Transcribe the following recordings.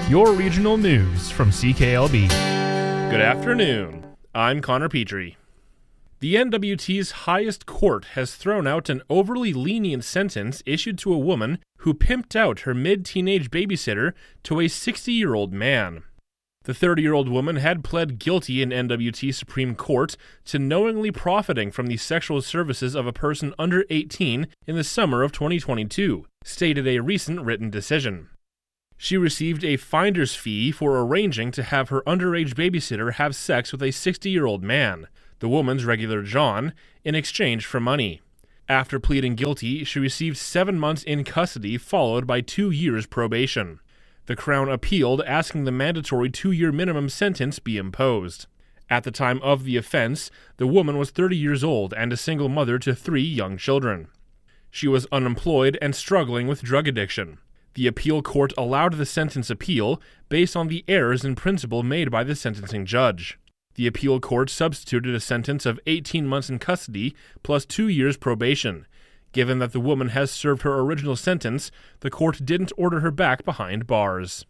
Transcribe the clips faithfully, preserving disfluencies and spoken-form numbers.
your regional news from C K L B. Good afternoon. I'm Connor Petrie. The N W T's highest court has thrown out an overly lenient sentence issued to a woman who pimped out her mid-teenage babysitter to a sixty-year-old man. The thirty-year-old woman had pled guilty in N W T Supreme Court to knowingly profiting from the sexual services of a person under eighteen in the summer of twenty twenty-two, stated a recent written decision. She received a finder's fee for arranging to have her underage babysitter have sex with a sixty-year-old man, the woman's regular John, in exchange for money. After pleading guilty, she received seven months in custody followed by two years probation. The Crown appealed, asking the mandatory two-year minimum sentence be imposed. At the time of the offense, the woman was thirty years old and a single mother to three young children. She was unemployed and struggling with drug addiction. The appeal court allowed the sentence appeal based on the errors in principle made by the sentencing judge. The appeal court substituted a sentence of eighteen months in custody plus two years probation. Given that the woman has served her original sentence, the court didn't order her back behind bars.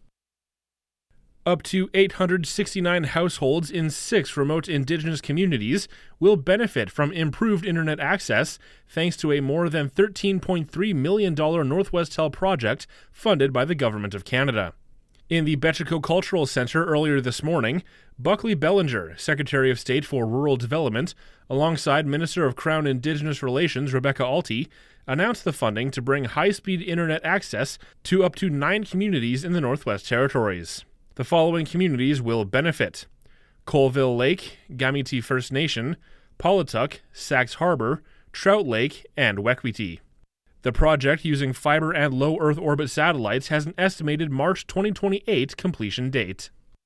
Up to eight hundred sixty-nine households in six remote Indigenous communities will benefit from improved internet access thanks to a more than thirteen point three million dollars Northwestel project funded by the Government of Canada. In the Betchico Cultural Centre earlier this morning, Buckley Bellinger, Secretary of State for Rural Development, alongside Minister of Crown Indigenous Relations Rebecca Alty, announced the funding to bring high-speed internet access to up to nine communities in the Northwest Territories. The following communities will benefit: Colville Lake, Gamiti First Nation, Paulatuck, Sax Harbor, Trout Lake, and Wekwiti. The project, using fiber and low Earth orbit satellites, has an estimated March twenty twenty-eight completion date.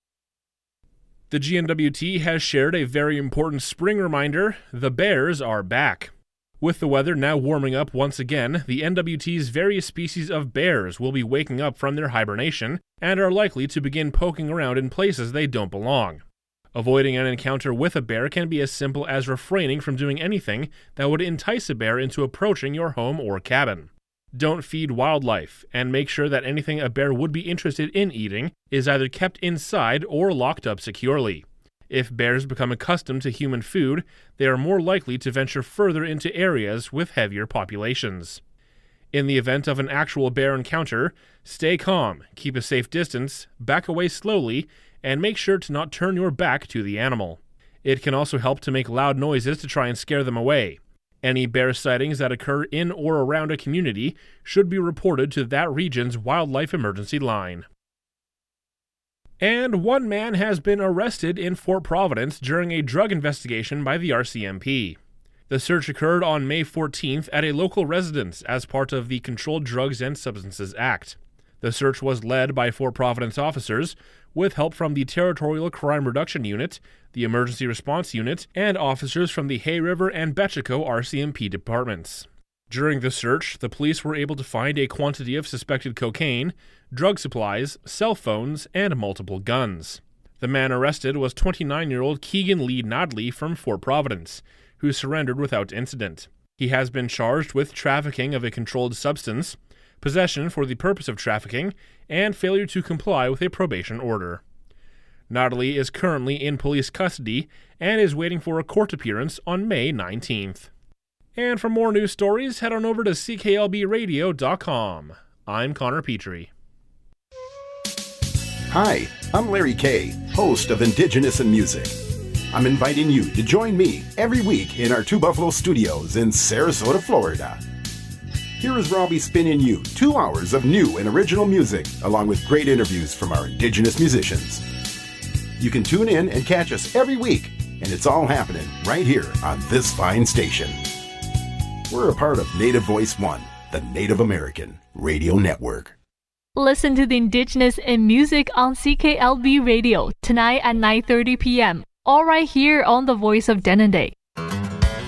The G N W T has shared a very important spring reminder: the bears are back. With the weather now warming up once again, the N W T's various species of bears will be waking up from their hibernation and are likely to begin poking around in places they don't belong. Avoiding an encounter with a bear can be as simple as refraining from doing anything that would entice a bear into approaching your home or cabin. Don't feed wildlife, and make sure that anything a bear would be interested in eating is either kept inside or locked up securely. If bears become accustomed to human food, they are more likely to venture further into areas with heavier populations. In the event of an actual bear encounter, stay calm, keep a safe distance, back away slowly, and make sure to not turn your back to the animal. It can also help to make loud noises to try and scare them away. Any bear sightings that occur in or around a community should be reported to that region's wildlife emergency line. And one man has been arrested in Fort Providence during a drug investigation by the R C M P. The search occurred on May fourteenth at a local residence as part of the Controlled Drugs and Substances Act. The search was led by Fort Providence officers, with help from the Territorial Crime Reduction Unit, the Emergency Response Unit, and officers from the Hay River and Betchico R C M P departments. During the search, the police were able to find a quantity of suspected cocaine, drug supplies, cell phones, and multiple guns. The man arrested was twenty-nine-year-old Keegan Lee Nodley from Fort Providence, who surrendered without incident. He has been charged with trafficking of a controlled substance, possession for the purpose of trafficking, and failure to comply with a probation order. Nodley is currently in police custody and is waiting for a court appearance on May nineteenth. And for more news stories, head on over to C K L B radio dot com. I'm Connor Petrie. Hi, I'm Larry Kay, host of Indigenous in Music. I'm inviting you to join me every week in our Two Buffalo studios in Sarasota, Florida. Here is Robbie spinning you two hours of new and original music, along with great interviews from our Indigenous musicians. You can tune in and catch us every week, and it's all happening right here on this fine station. We're a part of Native Voice One, the Native American Radio Network. Listen to the Indigenous in Music on C K L B Radio tonight at nine thirty p.m. all right here on the Voice of Denendeh.